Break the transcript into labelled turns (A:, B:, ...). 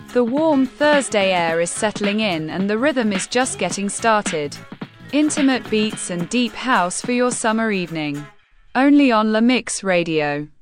A: The warm Thursday air is settling in and the rhythm is just getting started. Intimate beats and deep house for your summer evening. Only on La Mix Radio.